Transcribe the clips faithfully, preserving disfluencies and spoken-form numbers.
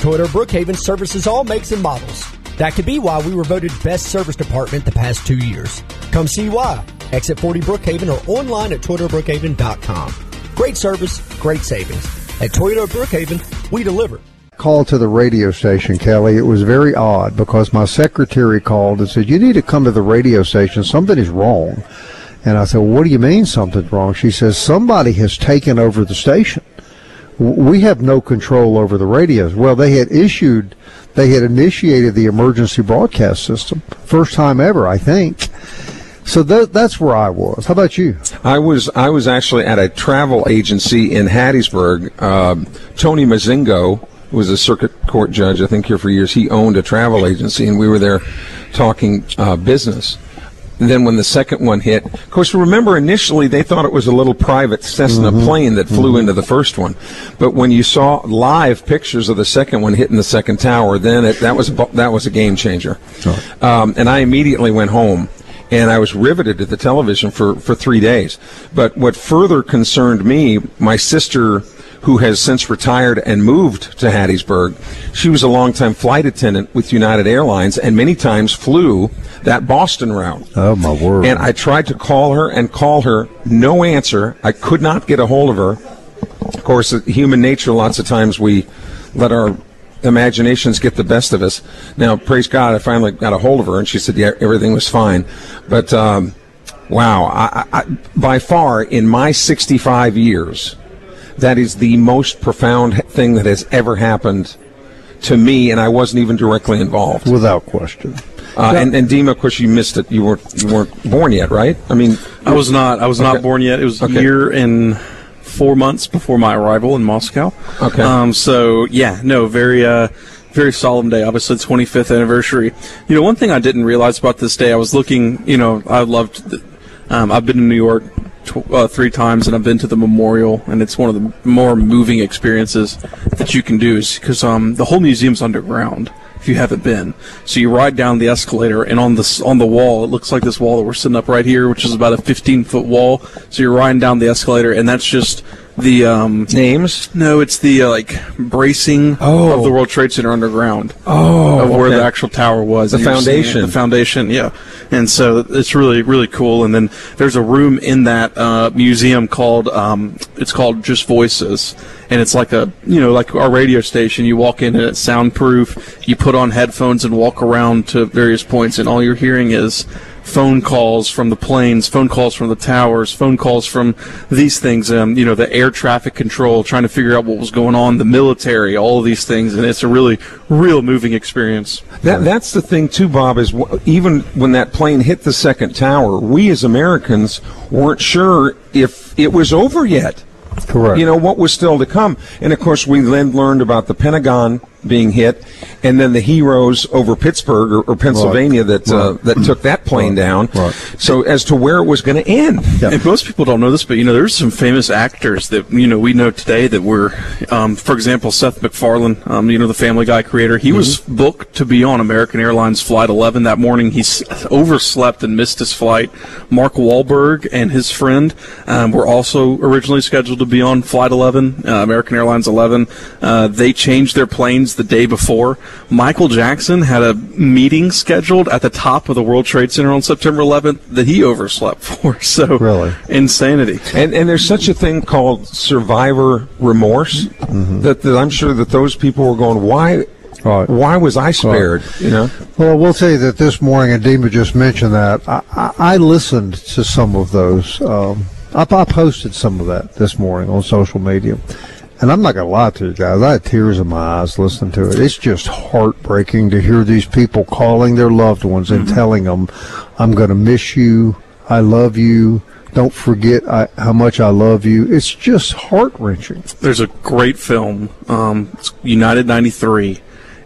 Toyota Brookhaven services all makes and models. That could be why we were voted best service department the past two years. Come see why. Exit forty Brookhaven or online at toyota brookhaven dot com. Great service, great savings. At Toyota Brookhaven, we deliver. Call to the radio station, Kelly. It was very odd because my secretary called and said, you need to come to the radio station. Something is wrong. And I said, well, what do you mean something's wrong? She says, somebody has taken over the station. We have no control over the radios. Well, they had issued, they had initiated the emergency broadcast system. First time ever, I think. So th- that's where I was. How about you? I was I was actually at a travel agency in Hattiesburg. Um, Tony Mazingo was a circuit court judge, I think, here for years. He owned a travel agency, and we were there talking uh, business. And then when the second one hit, of course, remember initially they thought it was a little private Cessna mm-hmm. plane that flew mm-hmm. into the first one. But when you saw live pictures of the second one hitting the second tower, then it, that was that was a game changer. Oh. Um, and I immediately went home. And I was riveted to the television for, for three days. But what further concerned me, my sister, who has since retired and moved to Hattiesburg, she was a longtime flight attendant with United Airlines and many times flew that Boston route. Oh, my word. And I tried to call her and call her, no answer. I could not get a hold of her. Of course, human nature, lots of times we let our imaginations get the best of us. Now, praise God, I finally got a hold of her, and she said, yeah, everything was fine. But, um, wow, I, I, by far, in my sixty-five years, that is the most profound thing that has ever happened to me, and I wasn't even directly involved. Without question. Uh, and, and Dima, of course, you missed it. You weren't, you weren't born yet, right? I mean, I was not. I was okay. not born yet. It was okay. a year and four months before my arrival in Moscow. Okay. Um, so, yeah, no, very, uh, very solemn day. Obviously, twenty-fifth anniversary. You know, one thing I didn't realize about this day, I was looking, you know, I loved, the, um, I've been to New York tw- uh, three times, and I've been to the memorial, and it's one of the more moving experiences that you can do, is because um, the whole museum's underground. If you haven't been, so you ride down the escalator, and on the on the wall, it looks like this wall that we're sitting up right here, which is about a fifteen foot wall. So you're riding down the escalator, and that's just the um, names. No, it's the uh, like bracing oh. of the World Trade Center underground. Oh, of where okay. the actual tower was. The and you're foundation. The foundation, yeah. And so it's really really cool. And then there's a room in that uh, museum called um, it's called Just Voices. And it's like a, you know, like our radio station. You walk in and it's soundproof. You put on headphones and walk around to various points, and all you're hearing is phone calls from the planes, phone calls from the towers, phone calls from these things, um, you know, the air traffic control, trying to figure out what was going on, the military, all of these things. And it's a really, real moving experience. That, that's the thing, too, Bob, is w- even when that plane hit the second tower, we as Americans weren't sure if it was over yet. Correct. You know, what was still to come. And, of course, we then learned about the Pentagon being hit, and then the heroes over Pittsburgh or, or Pennsylvania right. that uh, right. that took that plane right. down. Right. So as to where it was going to end. Yeah. And most people don't know this, but, you know, there's some famous actors that, you know, we know today that were, um, for example, Seth MacFarlane, um, you know, the Family Guy creator. He mm-hmm. was booked to be on American Airlines Flight eleven that morning. He s- overslept and missed his flight. Mark Wahlberg and his friend um, were also originally scheduled to be on Flight eleven, uh, American Airlines eleven. Uh, they changed their planes the day before. Michael Jackson had a meeting scheduled at the top of the World Trade Center on September eleventh that he overslept for. So, really? Insanity. And and there's such a thing called survivor remorse mm-hmm. that, that I'm sure that those people were going, why right. why was I spared? Right. You know. Well, we'll tell you that this morning, and Dima just mentioned that, I, I, I listened to some of those. Um, I, I posted some of that this morning on social media. And I'm not going to lie to you guys, I had tears in my eyes listening to it. It's just heartbreaking to hear these people calling their loved ones and mm-hmm. telling them, I'm going to miss you, I love you, don't forget I, how much I love you. It's just heart-wrenching. There's a great film, um, it's United ninety-three,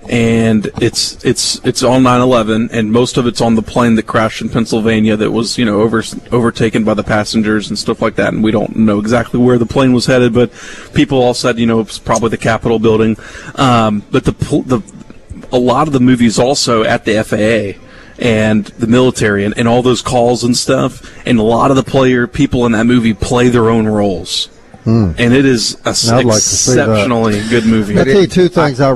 and it's it's it's on nine eleven, and most of it's on the plane that crashed in Pennsylvania that was, you know, over overtaken by the passengers and stuff like that, and we don't know exactly where the plane was headed, but people all said, you know, it was probably the Capitol building. Um, but the the a lot of the movies also at the F A A and the military and, and all those calls and stuff, and a lot of the player people in that movie play their own roles. Mm. And it is an exceptionally like good movie. I'll tell you two things I